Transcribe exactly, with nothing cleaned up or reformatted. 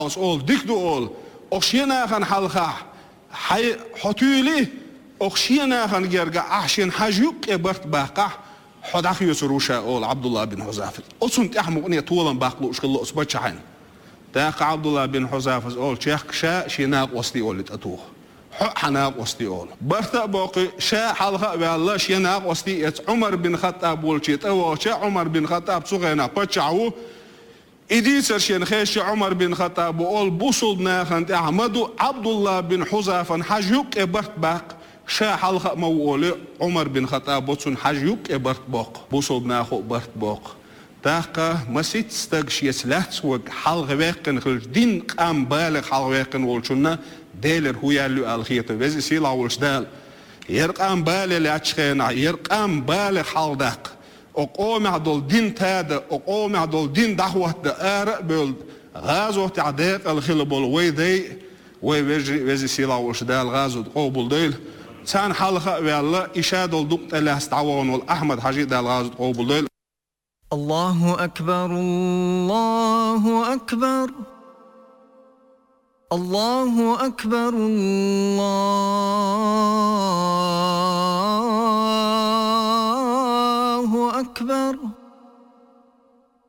ol dikdu ol oxşenaxan halqa hay hotüli oxşenaxan gerga ahşen hajuk ebert baqa حداخ يسروشا أول عبد الله بن حذافة أصلا تحمق أني طولا باقلو إشكال أصبح شحن تاق عبد الله بن حذافة أول شيخ شا شيناق وسطي أول تأتوه حناق وسطي أول برتا باقي شا حلقة بالله شيناق وسطي عمر بن خطاب والشيت أو شا عمر بن خطاب صغينا بتشعو إدي سرشين خيش عمر بن خطاب وأول بوصل ناخن أحمدو عبد الله بن حذافة حجوك برت باق شا حلقة مولى عمر بن خطاب بوتسون حجوك برت باق بوصل ناخو برت باق تاقا مسيت استغش يسلات وق حلقة واقن خلج دين قام بالغ حلقة واقن والشنا ديلر هو يالو الخيط وزي سيلا والشدال يرقام بالغ لاتشخينا يرقام بالغ حلداق وقوم عدل دين تادا وقوم عدل دين دعوة دقارق بولد غازو تعداق الخلبول ويدي ويزي سيلا والشدال غازو قوبل ديل سان حلقة والله إشاد الدقت اللي استعوان والأحمد حجي دال غازو قوبل ديل. الله أكبر الله أكبر الله أكبر الله أكبر.